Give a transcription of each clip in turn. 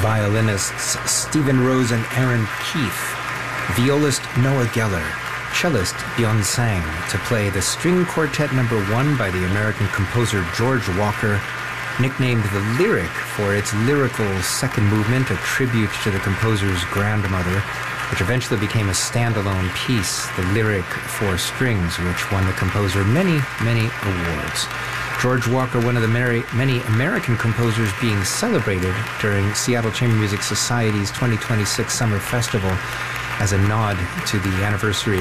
Violinists Stephen Rose and Aaron Keefe. Violist Noah Geller. Cellist Byun Sang to play the String Quartet No. 1 by the American composer George Walker, nicknamed The Lyric for its lyrical second movement, a tribute to the composer's grandmother, which eventually became a standalone piece, The Lyric for Strings, which won the composer many, many awards. George Walker, one of the many American composers being celebrated during Seattle Chamber Music Society's 2026 Summer Festival as a nod to the anniversary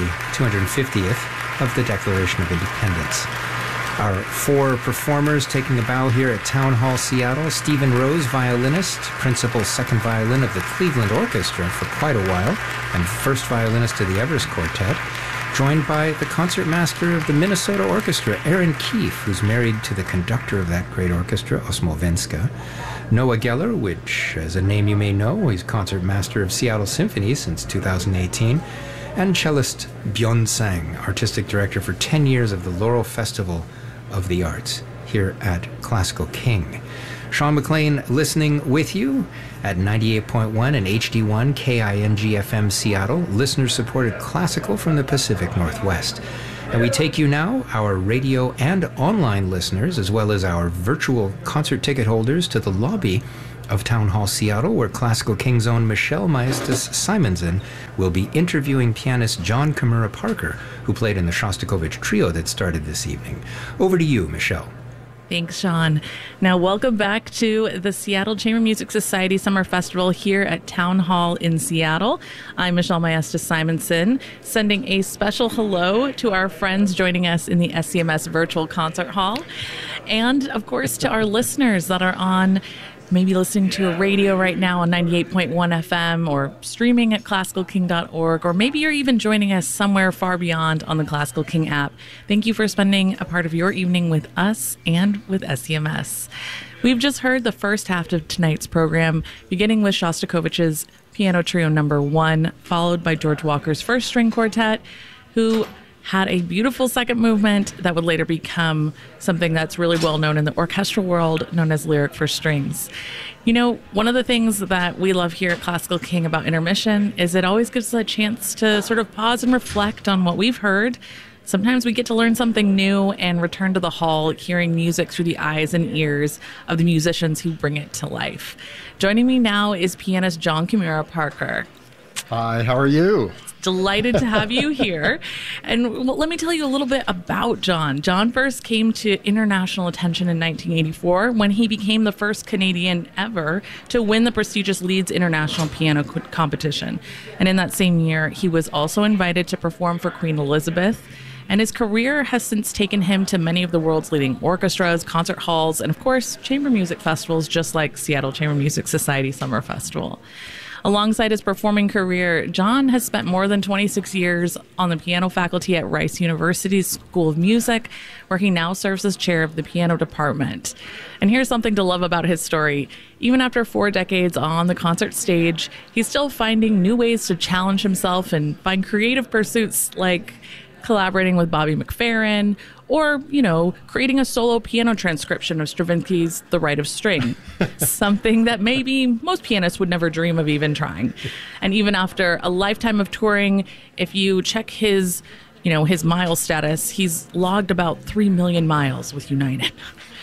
250th of the Declaration of Independence. Our four performers taking a bow here at Town Hall Seattle: Stephen Rose, violinist, principal second violin of the Cleveland Orchestra for quite a while, and first violinist of the Evers Quartet, joined by the concertmaster of the Minnesota Orchestra, Aaron Keefe, who's married to the conductor of that great orchestra, Osmo Venska. Noah Geller, which is a name you may know, he's concertmaster of Seattle Symphony since 2018, and cellist Byun Sang, artistic director for 10 years of the Laurel Festival of the Arts here at Classical King. Sean McLean listening with you at 98.1 and HD1 KING-FM Seattle, listener-supported classical from the Pacific Northwest. And we take you now, our radio and online listeners, as well as our virtual concert ticket holders, to the lobby of Town Hall Seattle, where Classical King's own Michelle Maestas Simonson will be interviewing pianist John Kimura Parker, who played in the Shostakovich Trio that started this evening. Over to you, Michelle. Thanks, Sean. Now, welcome back to the Seattle Chamber Music Society Summer Festival here at Town Hall in Seattle. I'm Michelle Maestas Simonson, sending a special hello to our friends joining us in the SCMS Virtual Concert Hall, and, of course, to our listeners that are on maybe listening to a radio right now on 98.1 FM or streaming at classicalking.org, or maybe you're even joining us somewhere far beyond on the Classical King app. Thank you for spending a part of your evening with us and with SCMS. We've just heard the first half of tonight's program, beginning with Shostakovich's Piano Trio No. 1, followed by George Walker's First String Quartet, who had a beautiful second movement that would later become something that's really well known in the orchestral world, known as Lyric for Strings. You know, one of the things that we love here at Classical King about intermission is it always gives us a chance to sort of pause and reflect on what we've heard. Sometimes we get to learn something new and return to the hall, hearing music through the eyes and ears of the musicians who bring it to life. Joining me now is pianist John Kimura Parker. Hi, how are you? Delighted to have you here. And let me tell you a little bit about John. John first came to international attention in 1984 when he became the first Canadian ever to win the prestigious Leeds International Piano Competition. And in that same year, he was also invited to perform for Queen Elizabeth. And his career has since taken him to many of the world's leading orchestras, concert halls, and of course, chamber music festivals, just like Seattle Chamber Music Society Summer Festival. Alongside his performing career, John has spent more than 26 years on the piano faculty at Rice University's School of Music, where he now serves as chair of the piano department. And here's something to love about his story. Even after 4 decades on the concert stage, he's still finding new ways to challenge himself and find creative pursuits like collaborating with Bobby McFerrin, or, you know, creating a solo piano transcription of Stravinsky's The Rite of String, something that maybe most pianists would never dream of even trying. And even after a lifetime of touring, if you check his mile status, he's logged about 3 million miles with United.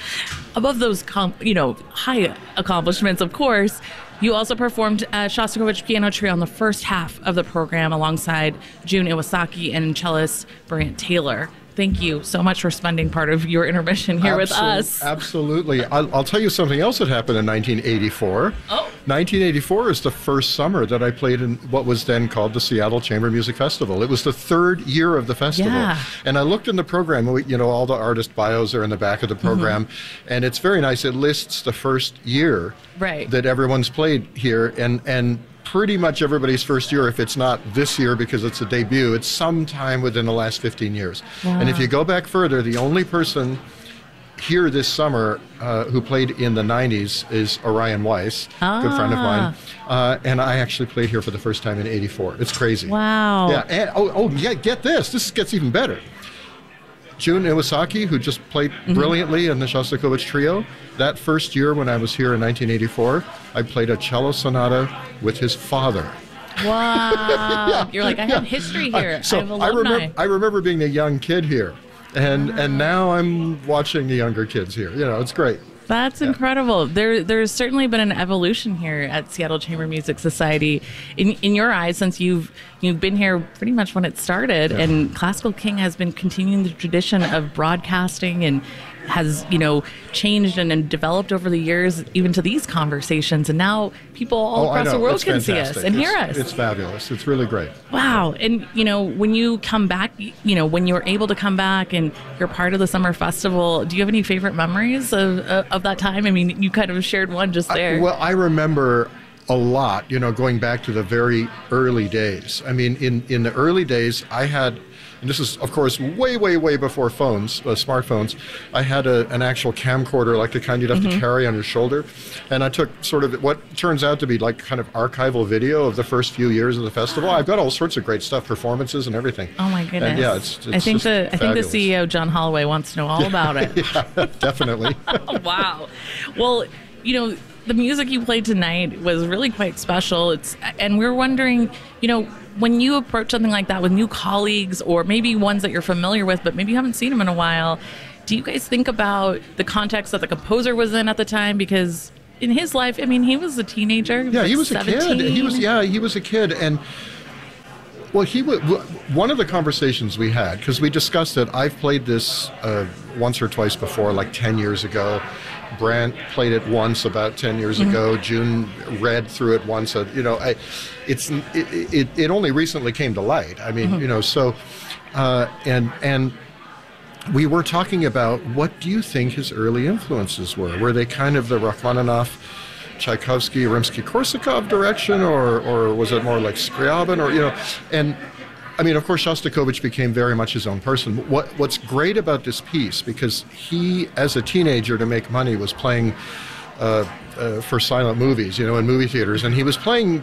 Above those, high accomplishments, of course, you also performed Shostakovich Piano Trio on the first half of the program alongside Jun Iwasaki and cellist Brant Taylor. Thank you so much for spending part of your intermission here with us. Absolutely. I'll tell you something else that happened in 1984. Oh. 1984 is the first summer that I played in what was then called the Seattle Chamber Music Festival. It was the 3rd year of the festival. Yeah. And I looked in the program, all the artist bios are in the back of the program, and it's very nice. It lists the first year that everyone's played here, and pretty much everybody's first year, if it's not this year because it's a debut, it's sometime within the last 15 years. Wow. And if you go back further, the only person here this summer who played in the 90s is Orion Weiss, good friend of mine. And I actually played here for the first time in 84. It's crazy. Wow. Yeah. And, yeah, get this. This gets even better. Jun Iwasaki, who just played brilliantly in the Shostakovich Trio. That first year when I was here in 1984, I played a cello sonata with his father. Wow. You're like, I have history here. I have alumni. I remember being a young kid here. And now I'm watching the younger kids here. It's great. That's incredible. There's certainly been an evolution here at Seattle Chamber Music Society. In your eyes, since you've been here pretty much when it started, and Classical King has been continuing the tradition of broadcasting and has, changed and developed over the years, even to these conversations. And now people all across the world can see us and hear us. It's fabulous. It's really great. Wow. And, when you come back, when you're able to come back and you're part of the summer festival, do you have any favorite memories of that time? I mean, you kind of shared one just there. I remember a lot, going back to the very early days. I mean, in the early days, I had, and this is, of course, way, way, way before phones, smartphones, I had an actual camcorder, like the kind you'd have to carry on your shoulder. And I took sort of what turns out to be like kind of archival video of the first few years of the festival. I've got all sorts of great stuff, performances and everything. Oh, my goodness. And it's I think the CEO, John Holloway, wants to know all about it. Yeah, definitely. Oh, wow. Well, the music you played tonight was really quite special. And we're wondering, when you approach something like that with new colleagues or maybe ones that you're familiar with, but maybe you haven't seen them in a while, do you guys think about the context that the composer was in at the time? Because in his life, I mean, he was a teenager. Yeah, he was 17. A kid. He was a kid. And well, one of the conversations we had, because we discussed it, I've played this once or twice before, like 10 years ago. Brant played it once about 10 years ago. Jun read through it once. It only recently came to light. I mean, and we were talking about, what do you think his early influences were? Were they kind of the Rachmaninoff, Tchaikovsky, Rimsky-Korsakov direction, or was it more like Scriabin, and I mean, of course, Shostakovich became very much his own person. What's great about this piece, because he, as a teenager, to make money, was playing for silent movies, in movie theaters, and he was playing,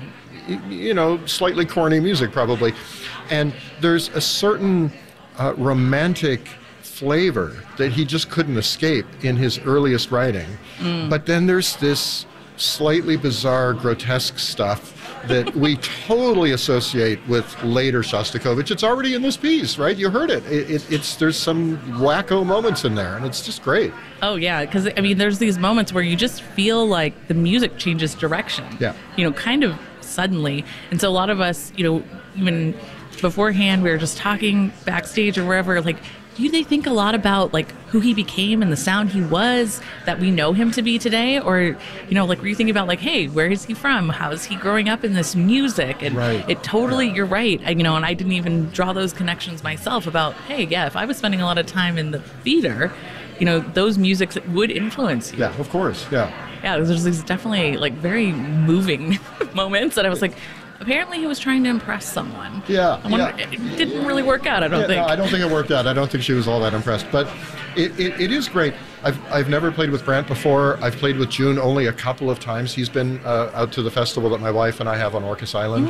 slightly corny music probably, and there's a certain romantic flavor that he just couldn't escape in his earliest writing. But then there's this slightly bizarre, grotesque stuff that we totally associate with later Shostakovich. It's already in this piece, right? You heard it. There's some wacko moments in there, and it's just great. Oh, yeah, because, I mean, there's these moments where you just feel like the music changes direction. Yeah. Kind of suddenly. And so a lot of us, even beforehand, we were just talking backstage or wherever, like, do they think a lot about, like, who he became and the sound he was that we know him to be today? Or, like, were you thinking about, like, hey, where is he from? How is he growing up in this music? And it totally, you're right. And I didn't even draw those connections myself about, hey, yeah, if I was spending a lot of time in the theater, those musics would influence you. Yeah, of course, yeah. Yeah, there's these definitely, like, very moving moments that I was like, apparently he was trying to impress someone. Yeah. It didn't really work out, I don't think. No, I don't think it worked out. I don't think she was all that impressed. But it is great. I've never played with Brant before. I've played with Jun only a couple of times. He's been out to the festival that my wife and I have on Orcas Island.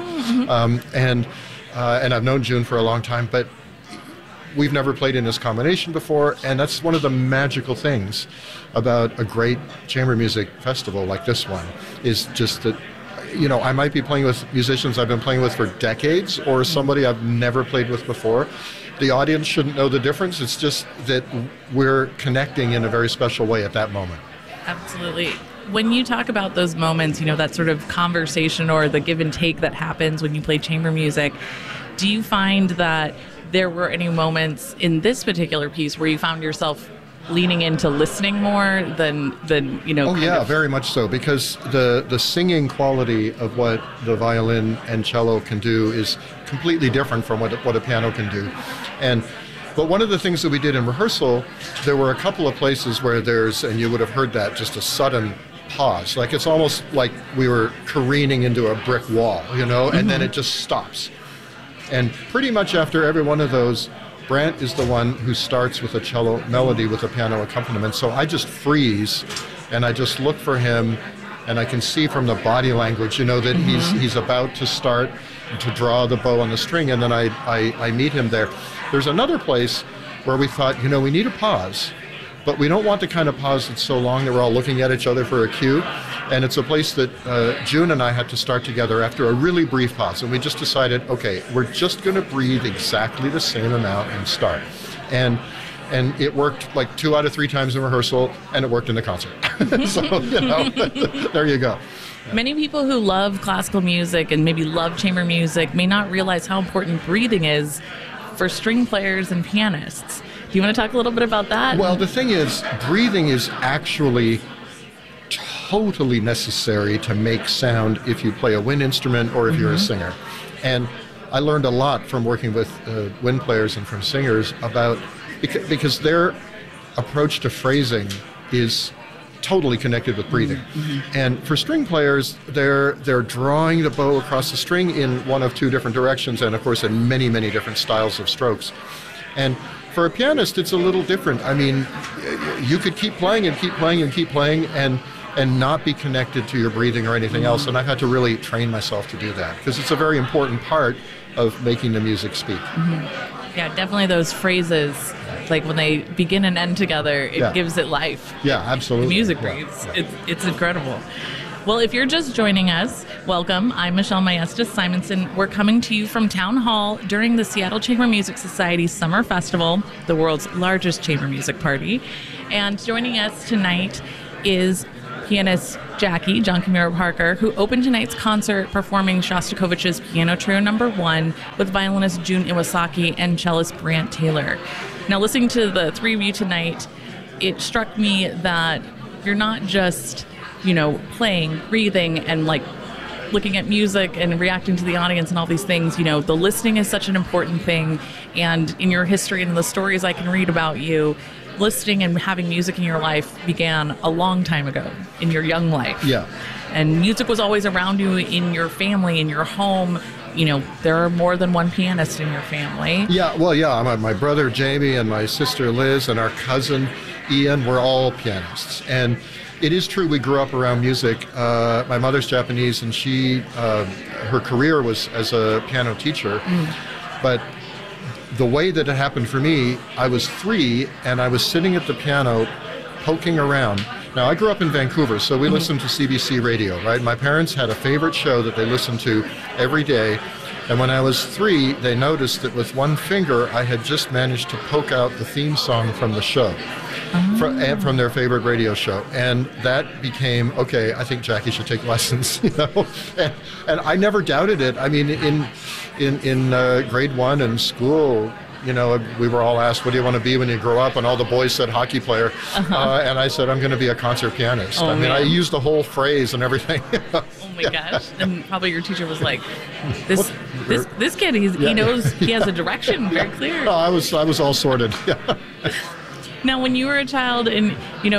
And I've known Jun for a long time, but we've never played in this combination before, and that's one of the magical things about a great chamber music festival like this one, is just that I might be playing with musicians I've been playing with for decades, or somebody I've never played with before. The audience shouldn't know the difference. It's just that we're connecting in a very special way at that moment. Absolutely. When you talk about those moments, that sort of conversation or the give and take that happens when you play chamber music, do you find that there were any moments in this particular piece where you found yourself leaning into listening more than Oh yeah, very much so, because the singing quality of what the violin and cello can do is completely different from what a piano can do. But one of the things that we did in rehearsal, there were a couple of places where and you would have heard that, just a sudden pause. Like, it's almost like we were careening into a brick wall, and then it just stops. And pretty much after every one of those, Brant is the one who starts with a cello melody with a piano accompaniment. So I just freeze, and I just look for him, and I can see from the body language, that he's about to start to draw the bow on the string, and then I meet him there. There's another place where we thought, we need a pause, but we don't want the kind of pause that's so long that we're all looking at each other for a cue. And it's a place that June and I had to start together after a really brief pause. And we just decided, okay, we're just going to breathe exactly the same amount and start. And it worked like 2 out of 3 times in rehearsal, and it worked in the concert. So, there you go. Many people who love classical music and maybe love chamber music may not realize how important breathing is for string players and pianists. Do you want to talk a little bit about that? Well, the thing is, breathing is actually totally necessary to make sound if you play a wind instrument or if you're a singer. And I learned a lot from working with wind players and from singers about, because their approach to phrasing is totally connected with breathing. And for string players, they're drawing the bow across the string in one of 2 different directions, and of course in many, many different styles of strokes. And for a pianist, it's a little different. I mean, you could keep playing and keep playing and keep playing and not be connected to your breathing or anything else. And I've had to really train myself to do that, because it's a very important part of making the music speak. Yeah, definitely those phrases, like when they begin and end together, it gives it life. Yeah, absolutely. The music breathes. It's incredible. Well, if you're just joining us, welcome. I'm Michelle Maestas Simonson. We're coming to you from Town Hall during the Seattle Chamber Music Society Summer Festival, the world's largest chamber music party. And joining us tonight is pianist Jackie, John Camiro Parker, who opened tonight's concert performing Shostakovich's Piano Trio No. 1 with violinist Jun Iwasaki and cellist Brant Taylor. Now, listening to the 3 of you tonight, it struck me that you're not just, playing, breathing, and like looking at music and reacting to the audience and all these things. The listening is such an important thing. And in your history and the stories I can read about you, listening and having music in your life began a long time ago in your young life. Yeah. And music was always around you in your family, in your home. There are more than one pianist in your family. Yeah, well, yeah. My brother Jamie and my sister Liz and our cousin Ian were all pianists. And it is true we grew up around music. My mother's Japanese, and her career was as a piano teacher. But the way that it happened for me, I was 3 and I was sitting at the piano poking around. Now, I grew up in Vancouver, so we listened to CBC radio, right? My parents had a favorite show that they listened to every day. And when I was 3, they noticed that with one finger, I had just managed to poke out the theme song from the show, from their favorite radio show. And that became, okay, I think Jackie should take lessons, And I never doubted it. I mean, in grade 1 in school, we were all asked, what do you want to be when you grow up? And all the boys said hockey player. And I said, I'm going to be a concert pianist. Oh, I used the whole phrase and everything. Oh my gosh. And probably your teacher was like, this kid, he knows, he has a direction very clear. No, I was all sorted. Now, when you were a child and,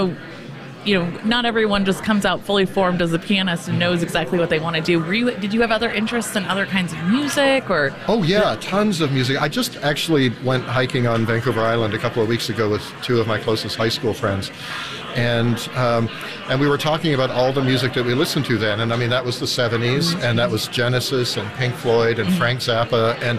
not everyone just comes out fully formed as a pianist and knows exactly what they want to do. Did you have other interests in other kinds of music or? Oh yeah, tons of music. I just actually went hiking on Vancouver Island a couple of weeks ago with 2 of my closest high school friends. And we were talking about all the music that we listened to then. And I mean, that was the 70s, and that was Genesis and Pink Floyd and Frank Zappa. And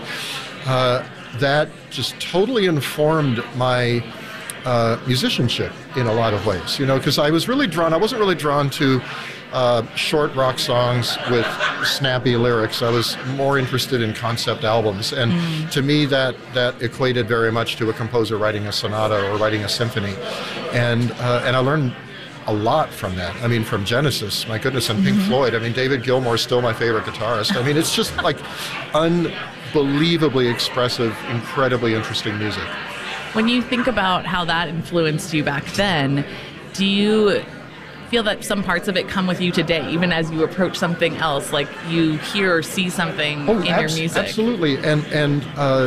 that just totally informed my musicianship in a lot of ways, because I wasn't really drawn to short rock songs with snappy lyrics. I was more interested in concept albums, and to me that equated very much to a composer writing a sonata or writing a symphony, and I learned a lot from that. I mean, from Genesis, my goodness, and Pink Floyd. I mean, David Gilmour's still my favorite guitarist. I mean, it's just like unbelievably expressive, incredibly interesting music. When you think about how that influenced you back then, do you feel that some parts of it come with you today, even as you approach something else, like you hear or see something in your music? Absolutely. And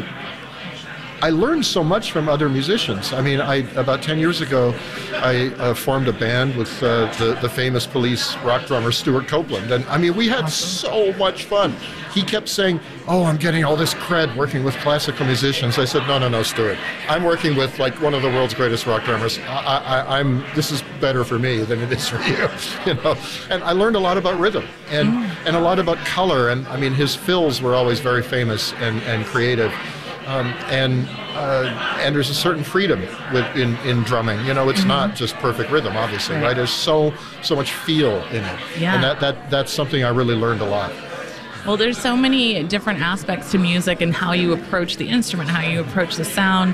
I learned so much from other musicians. I mean, about 10 years ago, I formed a band with the famous Police rock drummer Stuart Copeland. And I mean, we had so much fun. He kept saying, oh, I'm getting all this cred working with classical musicians. I said, no, Stuart. I'm working with like one of the world's greatest rock drummers. This is better for me than it is for you, And I learned a lot about rhythm and a lot about color. And I mean, his fills were always very famous and creative. and there's a certain freedom in drumming. It's not just perfect rhythm, obviously, right? There's so much feel in it, and that's something I really learned a lot. Well, there's so many different aspects to music and how you approach the instrument, how you approach the sound.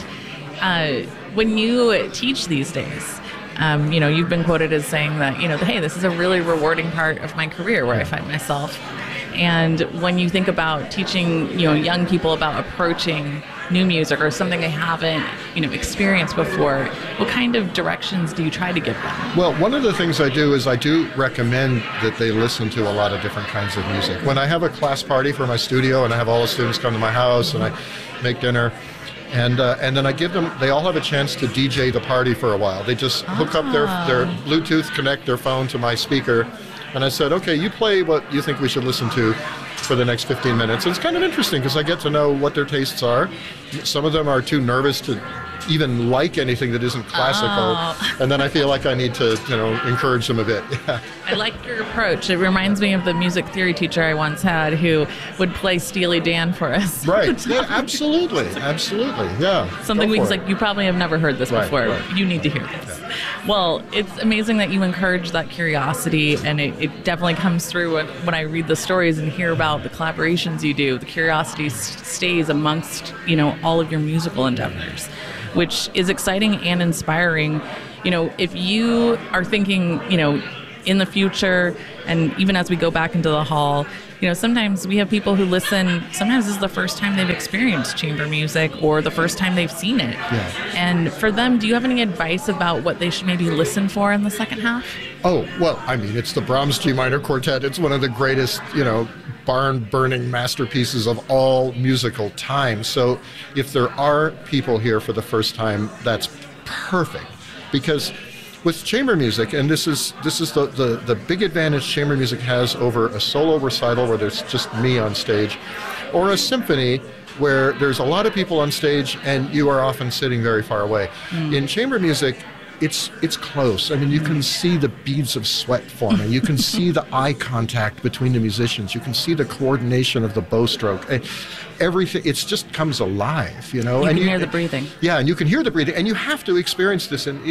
When you teach these days, you've been quoted as saying that, hey, this is a really rewarding part of my career where I find myself. And when you think about teaching, young people about approaching new music or something they haven't, experienced before, what kind of directions do you try to give them? Well, one of the things I do is I do recommend that they listen to a lot of different kinds of music. When I have a class party for my studio and I have all the students come to my house and I make dinner, and then I give them, they all have a chance to DJ the party for a while. They just hook up their Bluetooth, connect their phone to my speaker, and I said, okay, you play what you think we should listen to for the next 15 minutes. And it's kind of interesting because I get to know what their tastes are. Some of them are too nervous to even like anything that isn't classical. And then I feel like I need to, encourage them a bit. Yeah. I like your approach. It reminds me of the music theory teacher I once had who would play Steely Dan for us. Right. Yeah, absolutely. Absolutely. Yeah. Something we like, you probably have never heard this before. Right. You need to hear this. Yeah. Well, it's amazing that you encourage that curiosity, and it definitely comes through when I read the stories and hear about the collaborations you do. The curiosity stays amongst, all of your musical endeavors, which is exciting and inspiring. If you are thinking, in the future, and even as we go back into the hall, sometimes we have people who listen, sometimes this is the first time they've experienced chamber music or the first time they've seen it. Yeah. And for them, do you have any advice about what they should maybe listen for in the second half? Oh, well, it's the Brahms G minor quartet. It's one of the greatest, barn-burning masterpieces of all musical time. So if there are people here for the first time, that's perfect. Because with chamber music, and this is the big advantage chamber music has over a solo recital where there's just me on stage, or a symphony where there's a lot of people on stage and you are often sitting very far away. In chamber music, it's close. You can see the beads of sweat forming. You can see the eye contact between the musicians. You can see the coordination of the bow stroke. Everything, it just comes alive, You can hear the breathing. Yeah, and you can hear the breathing, and you have to experience this. And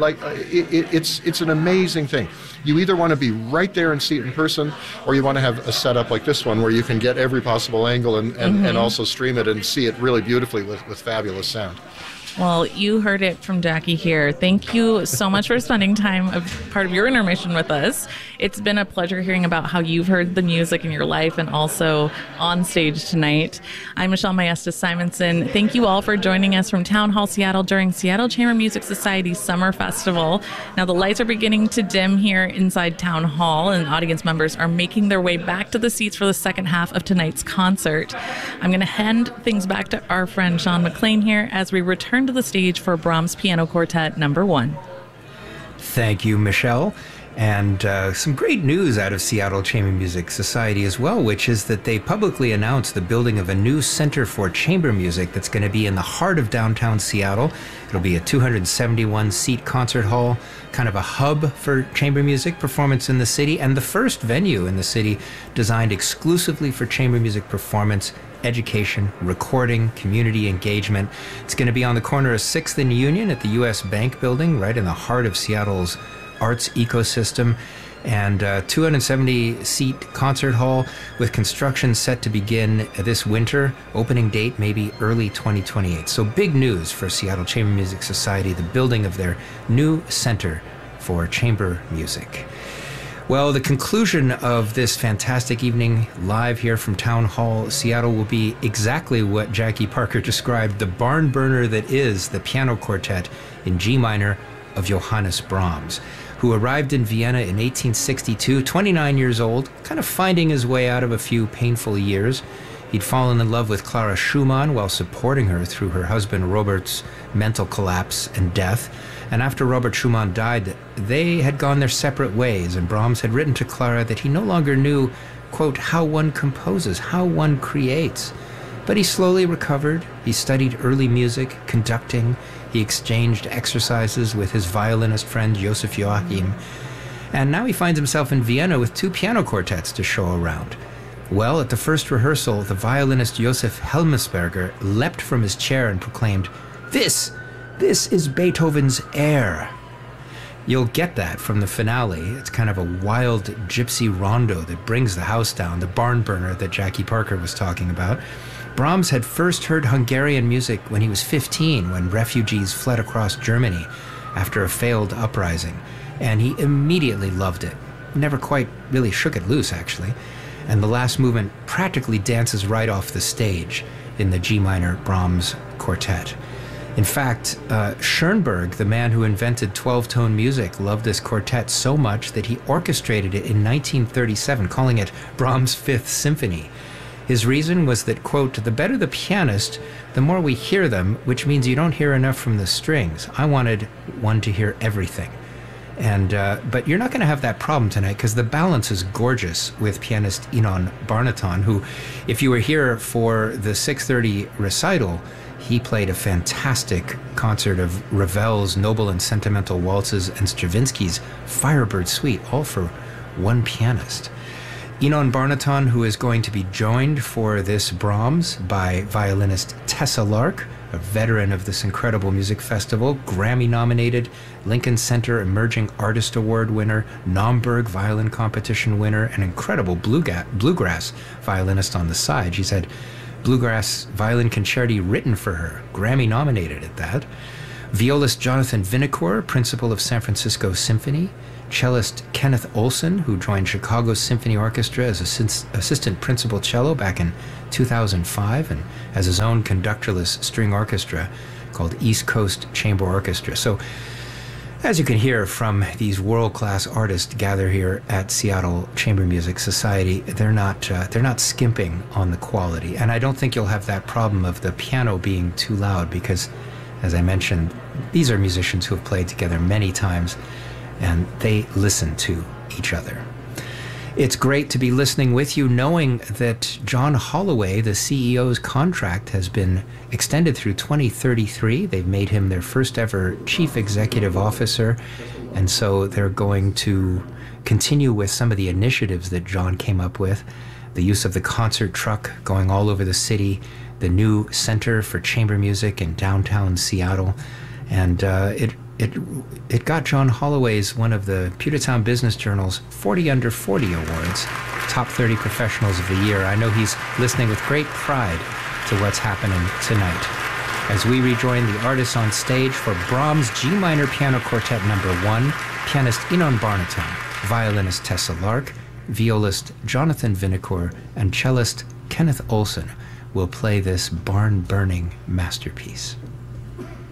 it's an amazing thing. You either want to be right there and see it in person, or you want to have a setup like this one where you can get every possible angle and also stream it and see it really beautifully with fabulous sound. Well, you heard it from Jackie here. Thank you so much for spending time of part of your intermission with us. It's been a pleasure hearing about how you've heard the music in your life and also on stage tonight. I'm Michelle Maestas-Simonson. Thank you all for joining us from Town Hall Seattle during Seattle Chamber Music Society's Summer Festival. Now, the lights are beginning to dim here inside Town Hall, and audience members are making their way back to the seats for the second half of tonight's concert. I'm going to hand things back to our friend Sean McLean here as we return to the stage for Brahms Piano Quartet No. 1. Thank you, Michelle. And some great news out of Seattle Chamber Music Society as well, which is that they publicly announced the building of a new center for chamber music that's going to be in the heart of downtown Seattle. It'll be a 271-seat concert hall, kind of a hub for chamber music performance in the city, and the first venue in the city designed exclusively for chamber music performance, education, recording, community engagement. It's going to be on the corner of 6th and Union at the U.S. Bank Building, right in the heart of Seattle's arts ecosystem, and a 270-seat concert hall with construction set to begin this winter, opening date maybe early 2028. So big news for Seattle Chamber Music Society, the building of their new center for chamber music. Well, the conclusion of this fantastic evening live here from Town Hall Seattle will be exactly what Jackie Parker described, the barn burner that is the piano quartet in G minor of Johannes Brahms, who arrived in Vienna in 1862, 29 years old, kind of finding his way out of a few painful years. He'd fallen in love with Clara Schumann while supporting her through her husband Robert's mental collapse and death. And after Robert Schumann died, they had gone their separate ways, and Brahms had written to Clara that he no longer knew, quote, how one composes, how one creates. But he slowly recovered. He studied early music, conducting. He exchanged exercises with his violinist friend Joseph Joachim. And now he finds himself in Vienna with two piano quartets to show around. Well, at the first rehearsal, the violinist Josef Helmesberger leapt from his chair and proclaimed, This is Beethoven's Air." You'll get that from the finale. It's kind of a wild gypsy rondo that brings the house down, the barn burner that Jackie Parker was talking about. Brahms had first heard Hungarian music when he was 15, when refugees fled across Germany after a failed uprising, and he immediately loved it. Never quite really shook it loose, actually. And the last movement practically dances right off the stage in the G minor Brahms quartet. In fact, Schoenberg, the man who invented 12-tone music, loved this quartet so much that he orchestrated it in 1937, calling it Brahms' Fifth Symphony. His reason was that, quote, "The better the pianist, the more we hear them, which means you don't hear enough from the strings. I wanted one to hear everything." And but you're not going to have that problem tonight because the balance is gorgeous with pianist Inon Barnaton, who, if you were here for the 6:30 recital, he played a fantastic concert of Ravel's Noble and Sentimental Waltzes and Stravinsky's Firebird Suite, all for one pianist. Inon Barnaton, who is going to be joined for this Brahms by violinist Tessa Lark, a veteran of this incredible music festival, Grammy-nominated, Lincoln Center Emerging Artist Award winner, Naumburg Violin Competition winner, an incredible bluegrass violinist on the side. She's had bluegrass violin concerti written for her, Grammy-nominated at that. Violist Jonathan Vinokur, principal of San Francisco Symphony. Cellist Kenneth Olson, who joined Chicago Symphony Orchestra as assistant principal cello back in 2005 and has his own conductorless string orchestra called East Coast Chamber Orchestra. So, as you can hear from these world-class artists gather here at Seattle Chamber Music Society, they're not skimping on the quality. And I don't think you'll have that problem of the piano being too loud because, as I mentioned, these are musicians who have played together many times and they listen to each other. It's great to be listening with you, knowing that John Holloway, the CEO's contract, has been extended through 2033. They've made him their first ever chief executive officer, and so they're going to continue with some of the initiatives that John came up with, the use of the concert truck going all over the city, the new Center for Chamber Music in downtown Seattle, and it got John Holloway's one of the Pewtertown Business Journal's 40 Under 40 awards, top 30 professionals of the year. I know he's listening with great pride to what's happening tonight as we rejoin the artists on stage for Brahms G minor piano quartet number 1, pianist Inon Barnaton, violinist Tessa Lark, violist Jonathan Vinokur, and cellist Kenneth Olson will play this barn-burning masterpiece.